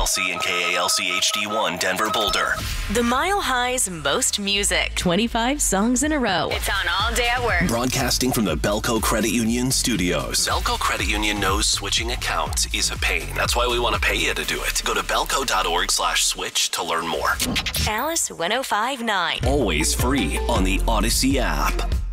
KALC and KALC HD1 Denver Boulder. The Mile High's most music. 25 songs in a row. It's on all day at work. Broadcasting from the Belco Credit Union studios. Belco Credit Union knows switching accounts is a pain. That's why we want to pay you to do it. Go to belco.org/switch to learn more. Alice 105.9. Always free on the Odyssey app.